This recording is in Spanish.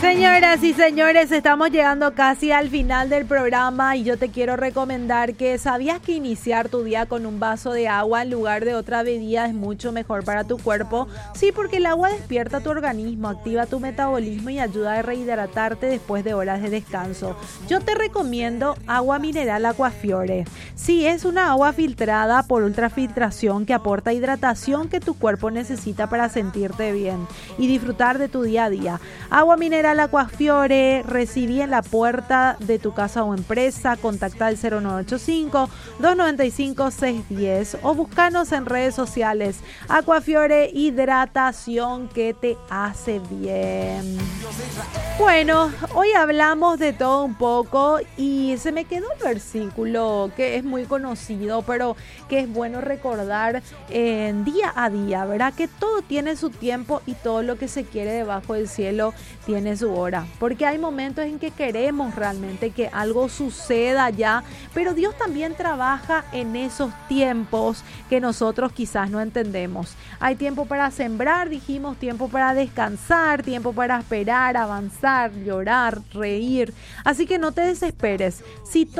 Señoras y señores, estamos llegando casi al final del programa y yo te quiero recomendar que ¿sabías que iniciar tu día con un vaso de agua en lugar de otra bebida es mucho mejor para tu cuerpo? Sí, porque el agua despierta tu organismo, activa tu metabolismo y ayuda a rehidratarte después de horas de descanso. Yo te recomiendo agua mineral Aquafiore. Sí, es una agua filtrada por ultrafiltración que aporta hidratación que tu cuerpo necesita para sentirte bien y disfrutar de tu día a día. Agua mineral Aquafiore, recibí en la puerta de tu casa o empresa, contacta al 0985-295-610 o búscanos en redes sociales. Aquafiore, hidratación que te hace bien. Bueno, hoy hablamos de todo un poco y se me quedó el versículo que es muy conocido, pero que es bueno recordar en día a día, ¿verdad? Que todo tiene su tiempo y todo lo que se quiere debajo del cielo tiene su hora, porque hay momentos en que queremos realmente que algo suceda ya, pero Dios también trabaja en esos tiempos que nosotros quizás no entendemos. Hay tiempo para sembrar, dijimos, tiempo para descansar, tiempo para esperar, avanzar, llorar, reír, así que no te desesperes. Si